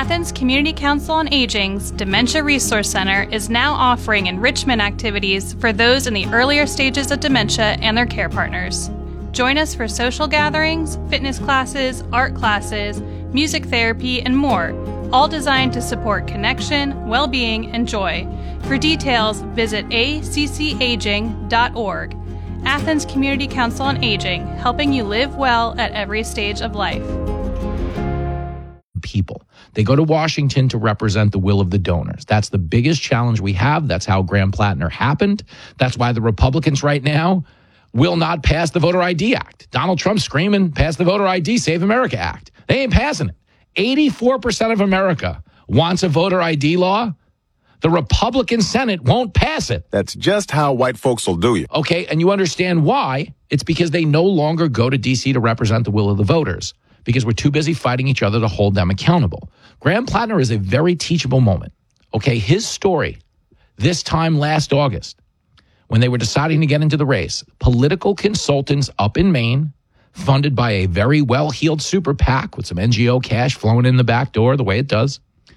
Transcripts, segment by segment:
Athens Community Council on Aging's Dementia Resource Center is now offering enrichment activities for those in the earlier stages of dementia and their care partners. Join us for social gatherings, fitness classes, art classes, music therapy, and more, all designed to support connection, well-being, and joy. For details, visit accaging.org. Athens Community Council on Aging, helping you live well at every stage of life. People. They go to Washington to represent the will of the donors. That's the biggest challenge we have. That's how Graham-Plattner happened. That's why the Republicans right now will not pass the Voter ID Act. Donald Trump screaming, pass the Voter ID, Save America Act. They ain't passing it. 84% of America wants a voter ID law. The Republican Senate won't pass it. That's just how white folks will do you. Okay, and you understand why. It's because they no longer go to D.C. to represent the will of the voters, because we're too busy fighting each other to hold them accountable. Graham-Plattner is a very teachable moment. Okay, his story, this time last August, when they were deciding to get into the race, political consultants up in Maine, funded by a very well-heeled super PAC with some NGO cash flowing in the back door the way it does,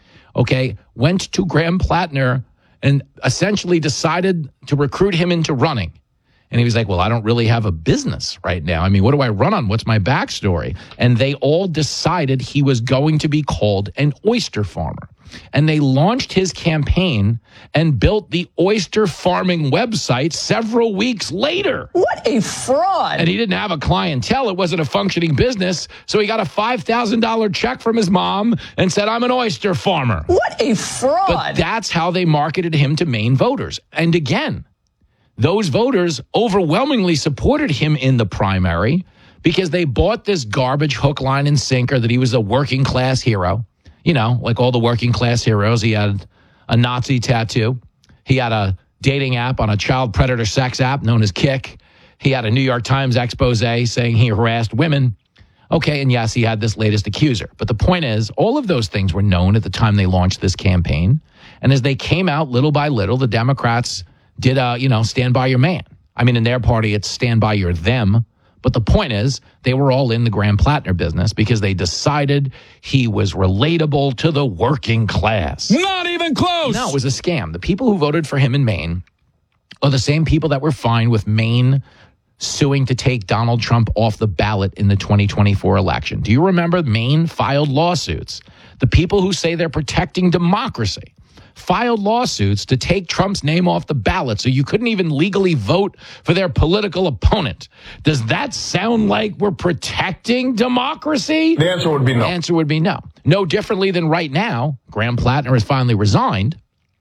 okay, went to Graham-Plattner and essentially decided to recruit him into running. And he was like, well, I don't really have a business right now. I mean, what do I run on? What's my backstory? And they all decided he was going to be called an oyster farmer. And they launched his campaign and built the oyster farming website several weeks later. What a fraud. And he didn't have a clientele. It wasn't a functioning business. So he got a $5,000 check from his mom and said, I'm an oyster farmer. What a fraud. But that's how they marketed him to Maine voters. And again, those voters overwhelmingly supported him in the primary because they bought this garbage hook, line, and sinker that he was a working class hero. You know, like all the working class heroes. He had a Nazi tattoo. He had a dating app on a child predator sex app known as Kik. He had a New York Times expose saying he harassed women. Okay, and yes, he had this latest accuser. But the point is, all of those things were known at the time they launched this campaign. And as they came out little by little, the Democrats did, stand by your man. I mean, in their party, it's stand by your them. But the point is, they were all in the Graham-Plattner business because they decided he was relatable to the working class. Not even close. No, it was a scam. The people who voted for him in Maine are the same people that were fine with Maine suing to take Donald Trump off the ballot in the 2024 election. Do you remember Maine filed lawsuits? The people who say they're protecting democracy filed lawsuits to take Trump's name off the ballot so you couldn't even legally vote for their political opponent. Does that sound like we're protecting democracy? The answer would be no. The answer would be no. No differently than right now, Graham-Plattner has finally resigned.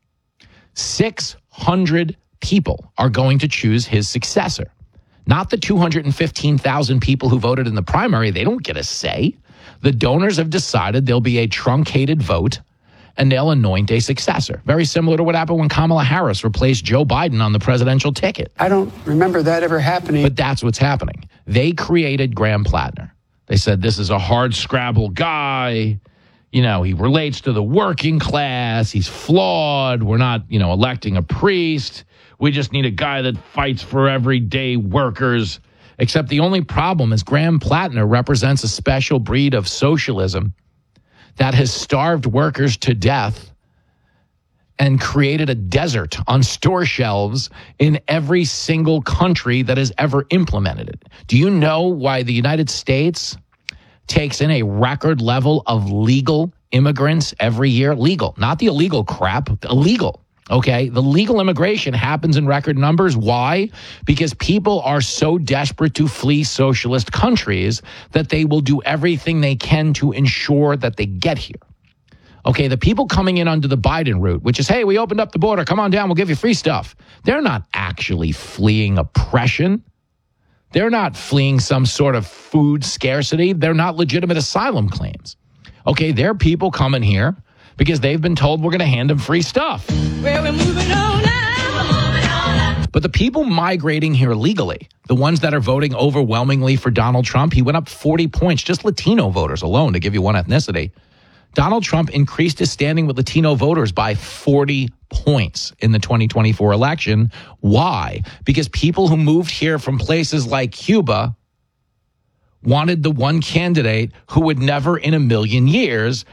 600 people are going to choose his successor. Not the 215,000 people who voted in the primary. They don't get a say. The donors have decided there'll be a truncated vote and they'll anoint a successor. Very similar to what happened when Kamala Harris replaced Joe Biden on the presidential ticket. I don't remember that ever happening. But that's what's happening. They created Graham-Plattner. They said, this is a hard scrabble guy. You know, he relates to the working class. He's flawed. We're not, electing a priest. We just need a guy that fights for everyday workers. Except the only problem is Graham-Plattner represents a special breed of socialism that has starved workers to death and created a desert on store shelves in every single country that has ever implemented it. Do you know why the United States takes in a record level of legal immigrants every year? Legal, not the illegal crap, illegal. Okay, the legal immigration happens in record numbers. Why? Because people are so desperate to flee socialist countries that they will do everything they can to ensure that they get here. Okay, the people coming in under the Biden route, which is, hey, we opened up the border, come on down, we'll give you free stuff. They're not actually fleeing oppression. They're not fleeing some sort of food scarcity. They're not legitimate asylum claims. Okay, they're people coming here because they've been told we're going to hand them free stuff. Well, we're moving on now. But the people migrating here legally, the ones that are voting overwhelmingly for Donald Trump, he went up 40 points, just Latino voters alone, to give you one ethnicity. Donald Trump increased his standing with Latino voters by 40 points in the 2024 election. Why? Because people who moved here from places like Cuba wanted the one candidate who would never in a million years